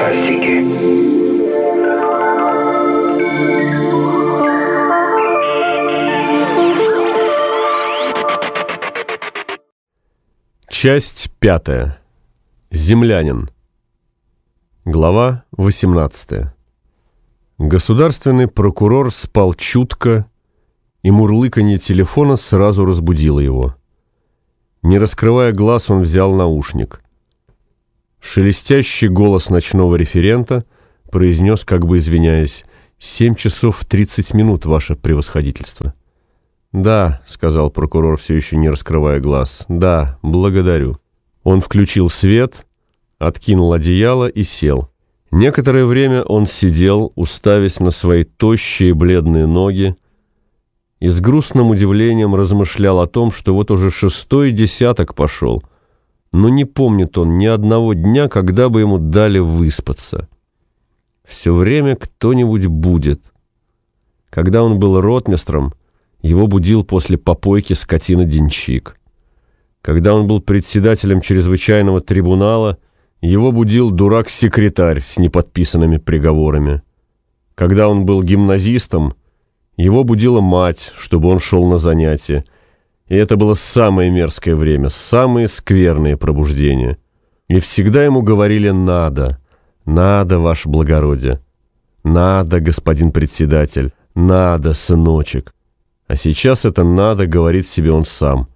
ужастики. Часть 5. Землянин. Глава 18. Государственный прокурор спал чутко, и мурлыканье телефона сразу разбудило его. Не раскрывая глаз, он взял наушник. Шелестящий голос ночного референта произнес, как бы извиняясь: 7 часов 30 минут, ваше превосходительство. «Да», — сказал прокурор, все еще не раскрывая глаз. «Да, благодарю». Он включил свет, откинул одеяло и сел. Некоторое время он сидел, уставясь на свои тощие бледные ноги, и с грустным удивлением размышлял о том, что вот уже 6-й десяток пошел, но не помнит он ни одного дня, когда бы ему дали выспаться. Все время кто-нибудь будет. Когда он был ротмистром, его будил после попойки скотина-денщик. Когда он был председателем чрезвычайного трибунала, его будил дурак-секретарь с неподписанными приговорами. Когда он был гимназистом, его будила мать, чтобы он шел на занятия. И это было самое мерзкое время, самые скверные пробуждения. И всегда ему говорили «надо, надо, ваше благородие, надо, господин председатель, надо, сыночек». А сейчас это «надо» говорит себе он сам.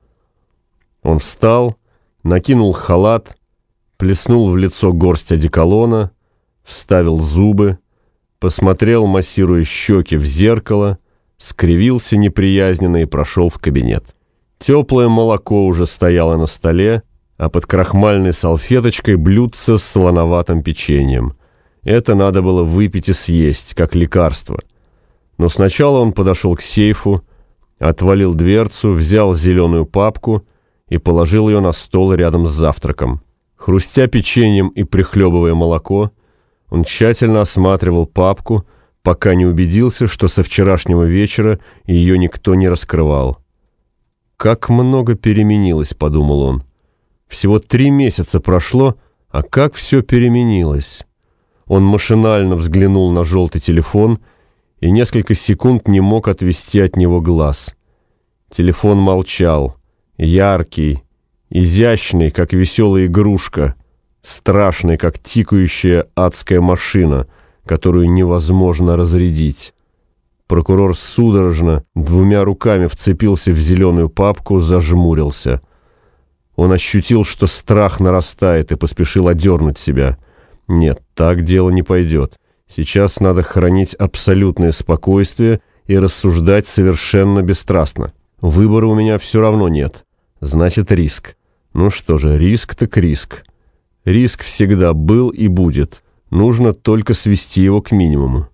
Он встал, накинул халат, плеснул в лицо горсть одеколона, вставил зубы, посмотрел, массируя щеки, в зеркало, скривился неприязненно и прошел в кабинет. Теплое молоко уже стояло на столе, а под крахмальной салфеточкой блюдце с солоноватым печеньем. Это надо было выпить и съесть, как лекарство. Но сначала он подошел к сейфу, отвалил дверцу, взял зеленую папку и положил ее на стол рядом с завтраком. Хрустя печеньем и прихлебывая молоко, он тщательно осматривал папку, пока не убедился, что со вчерашнего вечера ее никто не раскрывал. «Как много переменилось», — подумал он. «Всего 3 месяца прошло, а как все переменилось». Он машинально взглянул на желтый телефон и несколько секунд не мог отвести от него глаз. Телефон молчал, яркий, изящный, как веселая игрушка, страшный, как тикающая адская машина, которую невозможно разрядить. Прокурор судорожно 2 руками вцепился в зеленую папку, зажмурился. Он ощутил, что страх нарастает, и поспешил одернуть себя. Нет, так дело не пойдет. Сейчас надо хранить абсолютное спокойствие и рассуждать совершенно бесстрастно. Выбора у меня все равно нет. Значит, риск. Ну что же, риск так риск. Риск всегда был и будет. Нужно только свести его к минимуму.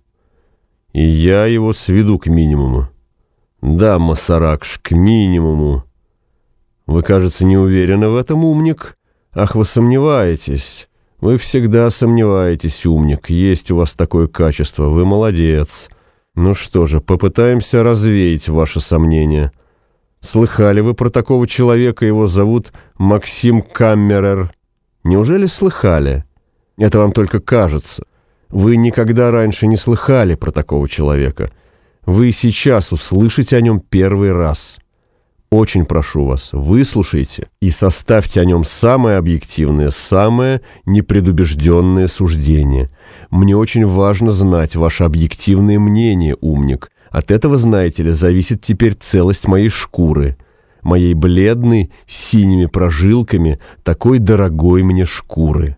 И я его сведу к минимуму. Да, Масаракш, к минимуму. Вы, кажется, не уверены в этом, умник? Ах, вы сомневаетесь. Вы всегда сомневаетесь, умник. Есть у вас такое качество. Вы молодец. Ну что же, попытаемся развеять ваши сомнения. Слыхали вы про такого человека? Его зовут Максим Каммерер. Неужели слыхали? Это вам только кажется. Вы никогда раньше не слыхали про такого человека. Вы сейчас услышите о нем первый раз. Очень прошу вас, выслушайте и составьте о нем самое объективное, самое непредубежденное суждение. Мне очень важно знать ваше объективное мнение, умник. От этого, знаете ли, зависит теперь целость моей шкуры, моей бледной, с синими прожилками, такой дорогой мне шкуры».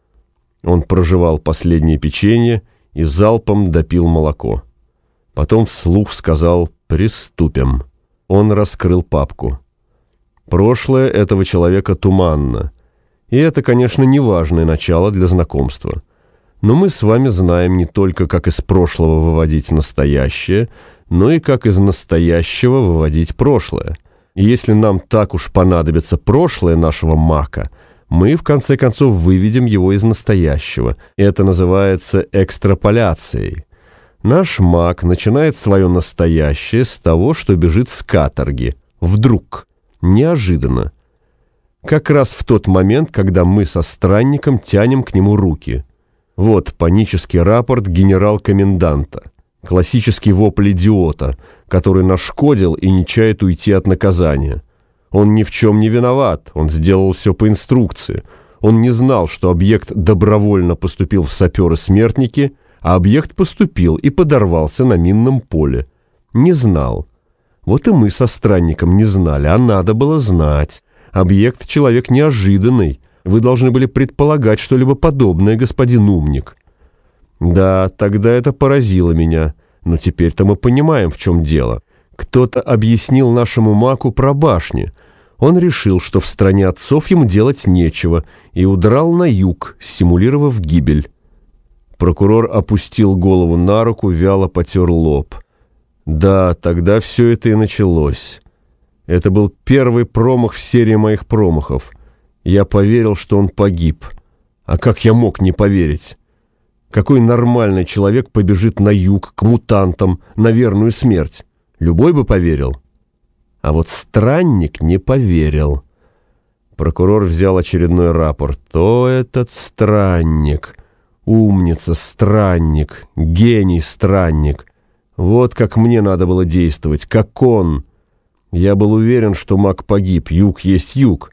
Он прожевал последнее печенье и залпом допил молоко. Потом вслух сказал «Приступим». Он раскрыл папку. Прошлое этого человека туманно. И это, конечно, неважное начало для знакомства. Но мы с вами знаем не только, как из прошлого выводить настоящее, но и как из настоящего выводить прошлое. И если нам так уж понадобится прошлое нашего мака, мы, в конце концов, выведем его из настоящего. Это называется экстраполяцией. Наш маг начинает свое настоящее с того, что бежит с каторги. Вдруг, неожиданно. Как раз в тот момент, когда мы со странником тянем к нему руки. Вот панический рапорт генерал-коменданта. Классический вопль идиота, который нашкодил и не чает уйти от наказания. Он ни в чем не виноват, он сделал все по инструкции. Он не знал, что объект добровольно поступил в саперы-смертники, а объект поступил и подорвался на минном поле. Не знал. Вот и мы со странником не знали, а надо было знать. Объект — человек неожиданный. Вы должны были предполагать что-либо подобное, господин умник. Да, тогда это поразило меня. Но теперь-то мы понимаем, в чем дело. Кто-то объяснил нашему маку про башни. Он решил, что в стране отцов ему делать нечего, и удрал на юг, симулировав гибель. Прокурор опустил голову на руку, вяло потер лоб. Да, тогда все это и началось. Это был первый промах в серии моих промахов. Я поверил, что он погиб. А как я мог не поверить? Какой нормальный человек побежит на юг, к мутантам, на верную смерть? Любой бы поверил. А вот странник не поверил. Прокурор взял очередной рапорт. О, этот странник! Умница, странник! Гений, странник! Вот как мне надо было действовать, как он! Я был уверен, что маг погиб, юг есть юг.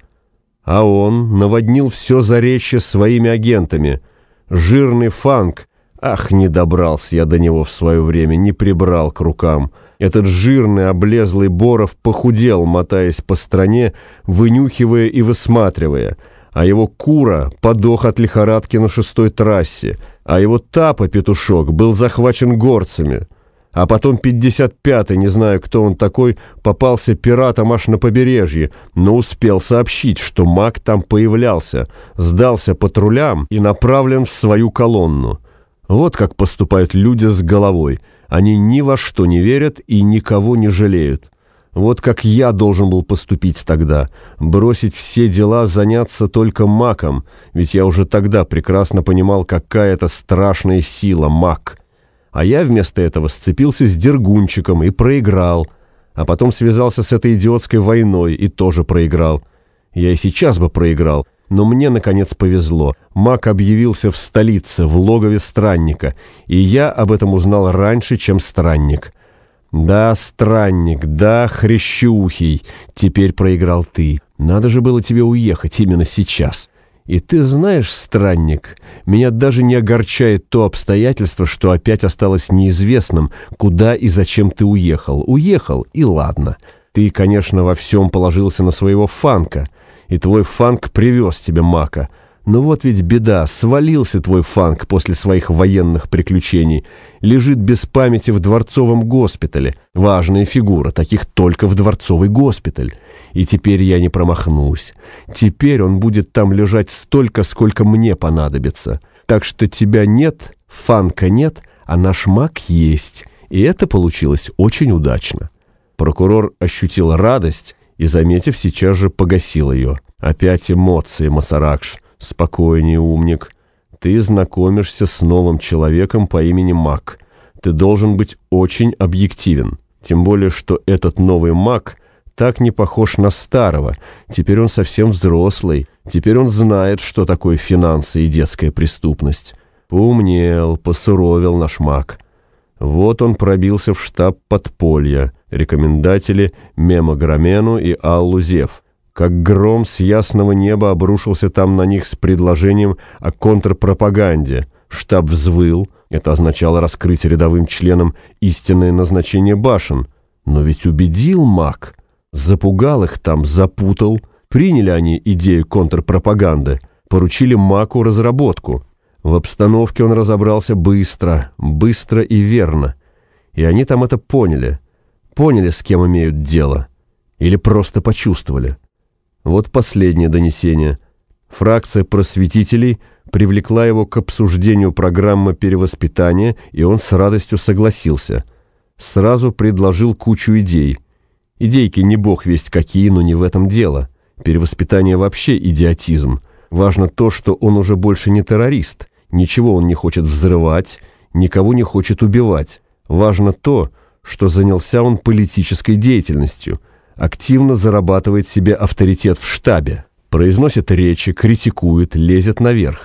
А он наводнил все заречье своими агентами. Жирный Фанк. Ах, не добрался я до него в свое время, не прибрал к рукам. Этот жирный, облезлый Боров похудел, мотаясь по стране, вынюхивая и высматривая. А его Кура подох от лихорадки на 6-й трассе. А его Тапа-петушок был захвачен горцами. А потом 55-й, не знаю, кто он такой, попался пиратам аж на побережье, но успел сообщить, что маг там появлялся, сдался патрулям и направлен в свою колонну. Вот как поступают люди с головой. Они ни во что не верят и никого не жалеют. Вот как я должен был поступить тогда. Бросить все дела, заняться только магом, ведь я уже тогда прекрасно понимал, какая это страшная сила маг. А я вместо этого сцепился с Дергунчиком и проиграл. А потом связался с этой идиотской войной и тоже проиграл. Я и сейчас бы проиграл, но мне, наконец, повезло. Маг объявился в столице, в логове странника, и я об этом узнал раньше, чем странник. Да, странник, да, хрящеухий, теперь проиграл ты. Надо же было тебе уехать именно сейчас. И ты знаешь, странник, меня даже не огорчает то обстоятельство, что опять осталось неизвестным, куда и зачем ты уехал. Уехал, и ладно. Ты, конечно, во всем положился на своего Фанка, и твой Фанк привез тебе мака. Но вот ведь беда, свалился твой Фанк после своих военных приключений, лежит без памяти в дворцовом госпитале. Важная фигура, таких только в дворцовый госпиталь. И теперь я не промахнусь. Теперь он будет там лежать столько, сколько мне понадобится. Так что тебя нет, Фанка нет, а наш маг есть. И это получилось очень удачно. Прокурор ощутил радость и, заметив, сейчас же погасил ее. Опять эмоции, Масаракш. Спокойнее, умник. Ты знакомишься с новым человеком по имени Мак. Ты должен быть очень объективен. Тем более, что этот новый Мак так не похож на старого. Теперь он совсем взрослый. Теперь он знает, что такое финансы и детская преступность. Поумнел, посуровил наш Мак. Вот он пробился в штаб подполья. Рекомендатели Мемо Громену и Аллу Зев. Как гром с ясного неба обрушился там на них с предложением о контрпропаганде. Штаб взвыл. Это означало раскрыть рядовым членам истинное назначение башен. Но ведь убедил маг. Запугал их там, запутал. Приняли они идею контрпропаганды. Поручили маку разработку. В обстановке он разобрался быстро и верно. И они там это поняли. Поняли, с кем имеют дело. Или просто почувствовали. Вот последнее донесение. Фракция просветителей привлекла его к обсуждению программы перевоспитания, и он с радостью согласился. Сразу предложил кучу идей. Идейки не бог весть какие, но не в этом дело. Перевоспитание вообще идиотизм. Важно то, что он уже больше не террорист. Ничего он не хочет взрывать, никого не хочет убивать. Важно то, что занялся он политической деятельностью. Активно зарабатывает себе авторитет в штабе, произносит речи, критикует, лезет наверх.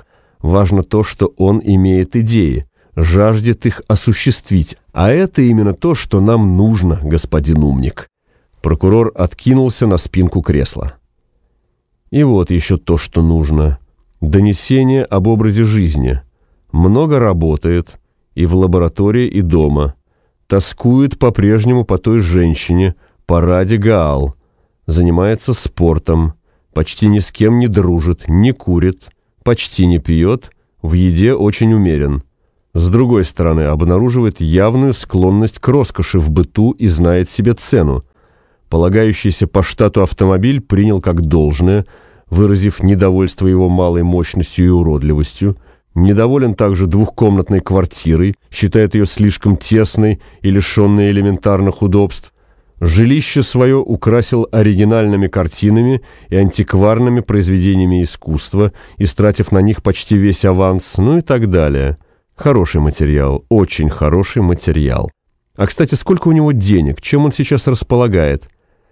Важно то, что он имеет идеи, жаждет их осуществить, а это именно то, что нам нужно, господин умник». Прокурор откинулся на спинку кресла. «И вот еще то, что нужно. Донесение об образе жизни. Много работает, и в лаборатории, и дома. Тоскует по-прежнему по той женщине, по Раде Гаал. Занимается спортом, почти ни с кем не дружит, не курит, почти не пьет, в еде очень умерен. С другой стороны, обнаруживает явную склонность к роскоши в быту и знает себе цену. Полагающийся по штату автомобиль принял как должное, выразив недовольство его малой мощностью и уродливостью. Недоволен также двухкомнатной квартирой, считает ее слишком тесной и лишенной элементарных удобств. Жилище свое украсил оригинальными картинами и антикварными произведениями искусства, истратив на них почти весь аванс, ну и так далее. Хороший материал, очень хороший материал. А, кстати, сколько у него денег, чем он сейчас располагает?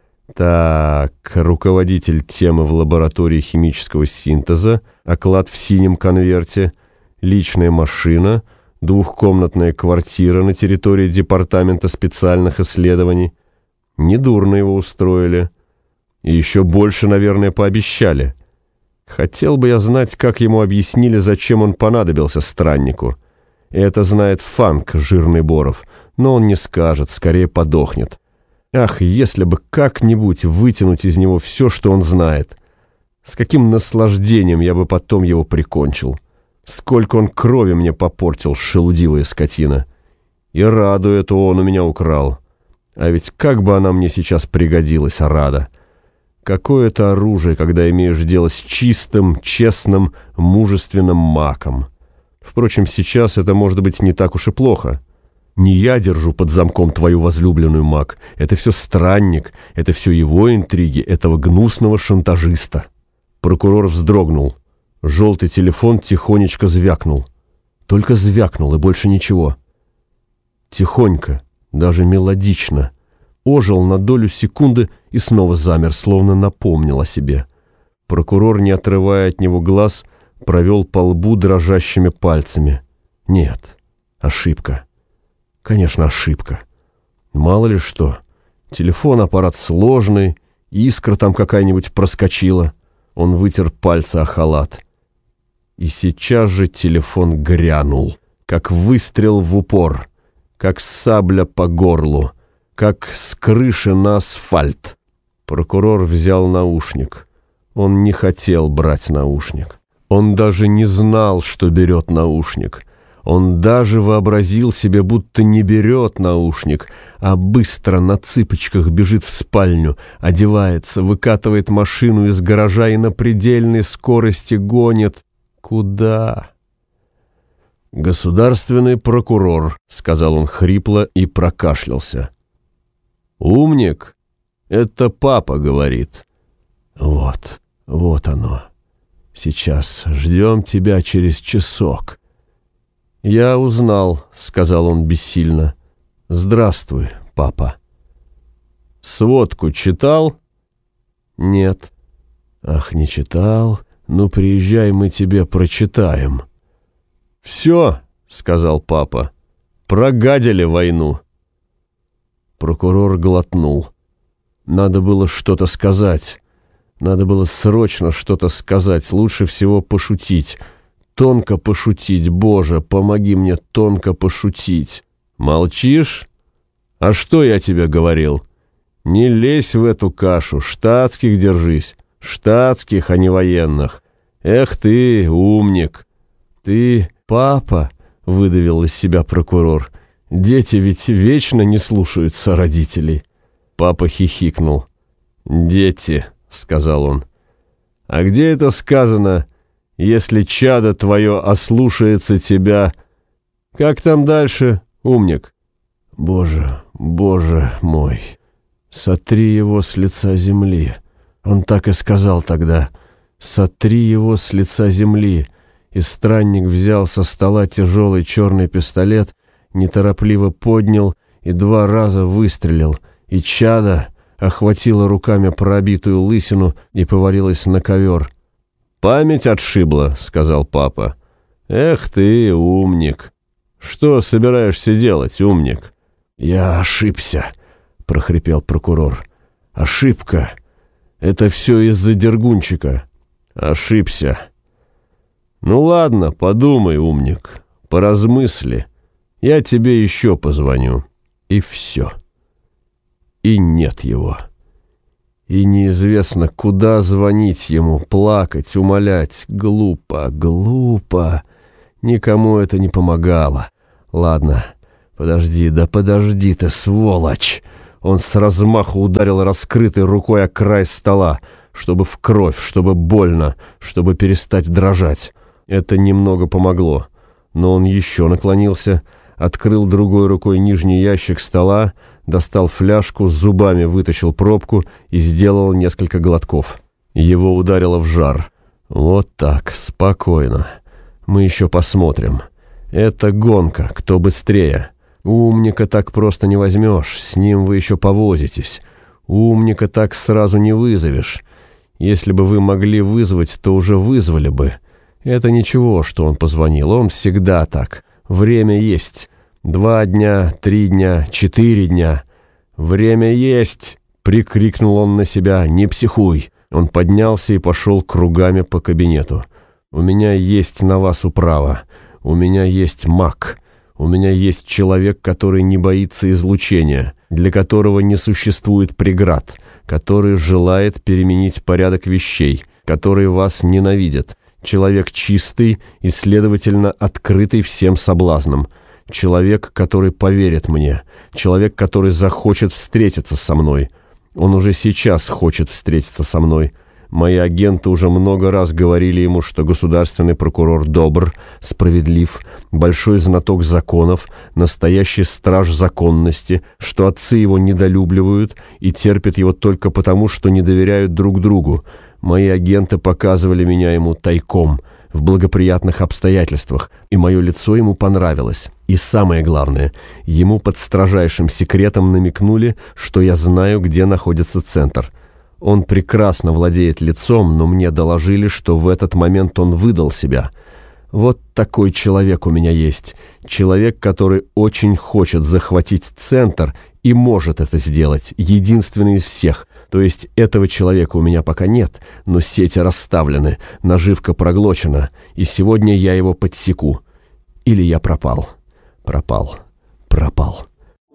Так, руководитель темы в лаборатории химического синтеза, оклад в синем конверте, личная машина, двухкомнатная квартира на территории департамента специальных исследований. Недурно его устроили. И еще больше, наверное, пообещали. Хотел бы я знать, как ему объяснили, зачем он понадобился страннику. Это знает Фанк, жирный Боров, но он не скажет, скорее подохнет. Ах, если бы как-нибудь вытянуть из него все, что он знает. С каким наслаждением я бы потом его прикончил. Сколько он крови мне попортил, шелудивая скотина. И Раду эту он у меня украл. А ведь как бы она мне сейчас пригодилась, Рада. Какое это оружие, когда имеешь дело с чистым, честным, мужественным маком. Впрочем, сейчас это может быть не так уж и плохо. Не я держу под замком твою возлюбленную, мак. Это все странник, это все его интриги, этого гнусного шантажиста. Прокурор вздрогнул. Желтый телефон тихонечко звякнул. Только звякнул, и больше ничего. Тихонько, даже мелодично. Ожил на долю секунды и снова замер, словно напомнил о себе. Прокурор, не отрывая от него глаз, провел по лбу дрожащими пальцами. Нет, ошибка. Конечно, ошибка. Мало ли что. Телефон, аппарат сложный, искра там какая-нибудь проскочила. Он вытер пальцы о халат. И сейчас же телефон грянул, как выстрел в упор, как сабля по горлу, как с крыши на асфальт. Прокурор взял наушник. Он не хотел брать наушник. Он даже не знал, что берет наушник. Он даже вообразил себе, будто не берет наушник, а быстро на цыпочках бежит в спальню, одевается, выкатывает машину из гаража и на предельной скорости гонит. Куда? «Государственный прокурор», — сказал он хрипло и прокашлялся. «Умник? Это папа говорит». Вот оно. Сейчас ждем тебя через часок». «Я узнал», — сказал он бессильно. «Здравствуй, папа». «Сводку читал?» «Нет». «Ах, не читал? Ну, приезжай, мы тебе прочитаем». «Все», — сказал папа, — «прогадили войну». Прокурор глотнул. Надо было что-то сказать. Надо было срочно что-то сказать. Лучше всего пошутить. Тонко пошутить, Боже, помоги мне тонко пошутить. Молчишь? А что я тебе говорил? Не лезь в эту кашу, штатских держись. Штатских, а не военных. Эх ты, умник. Ты, папа, выдавил из себя прокурор. Дети ведь вечно не слушаются родителей. Папа хихикнул. «Дети», — сказал он. «А где это сказано, если чадо твое ослушается тебя? Как там дальше, умник?» «Боже, Боже мой, сотри его с лица земли». Он так и сказал тогда. «Сотри его с лица земли». И странник взял со стола тяжелый черный пистолет, неторопливо поднял и 2 раза выстрелил. И чадо охватило руками пробитую лысину и повалилось на ковер. «Память отшибла», — сказал папа. «Эх ты, умник! Что собираешься делать, умник?» «Я ошибся», — прохрипел прокурор. «Ошибка. Это все из-за Дергунчика. Ошибся. Ну ладно, подумай, умник, поразмысли. Я тебе еще позвоню». И все. И нет его. И неизвестно, куда звонить ему, плакать, умолять. Глупо, глупо. Никому это не помогало. Ладно, подожди, да подожди ты, сволочь. Он с размаху ударил раскрытой рукой о край стола, чтобы в кровь, чтобы больно, чтобы перестать дрожать. Это немного помогло. Но он еще наклонился, открыл другой рукой нижний ящик стола, достал фляжку, зубами вытащил пробку и сделал несколько глотков. Его ударило в жар. Вот так, спокойно. Мы еще посмотрим. Это гонка, кто быстрее. Умника так просто не возьмешь, с ним вы еще повозитесь. Умника так сразу не вызовешь. Если бы вы могли вызвать, то уже вызвали бы. Это ничего, что он позвонил, он всегда так. Время есть. 2 дня, 3 дня, 4 дня. «Время есть!» — прикрикнул он на себя. «Не психуй!» Он поднялся и пошел кругами по кабинету. «У меня есть на вас управа. У меня есть маг. У меня есть человек, который не боится излучения, для которого не существует преград, который желает переменить порядок вещей, который вас ненавидит. Человек чистый и, следовательно, открытый всем соблазнам. Человек, который поверит мне. Человек, который захочет встретиться со мной. Он уже сейчас хочет встретиться со мной. Мои агенты уже много раз говорили ему, что государственный прокурор добр, справедлив, большой знаток законов, настоящий страж законности, что отцы его недолюбливают и терпят его только потому, что не доверяют друг другу. Мои агенты показывали меня ему тайком, в благоприятных обстоятельствах, и мое лицо ему понравилось. И самое главное, ему под строжайшим секретом намекнули, что я знаю, где находится центр. Он прекрасно владеет лицом, но мне доложили, что в этот момент он выдал себя. Вот такой человек у меня есть. Человек, который очень хочет захватить центр и может это сделать, единственный из всех. То есть этого человека у меня пока нет, но сети расставлены, наживка проглочена, и сегодня я его подсеку. Или я пропал. Пропал.